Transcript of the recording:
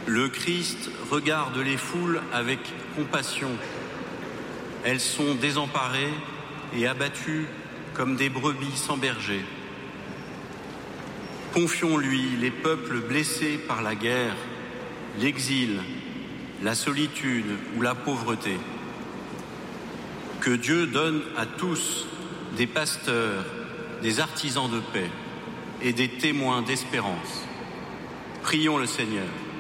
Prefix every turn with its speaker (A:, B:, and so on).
A: Le Christ regarde les foules avec compassion. Elles sont désemparées et abattues comme des brebis sans berger. Confions-lui les peuples blessés par la guerre, l'exil, la solitude ou la pauvreté. Que Dieu donne à tous des pasteurs, des artisans de paix et des témoins d'espérance. Prions le Seigneur.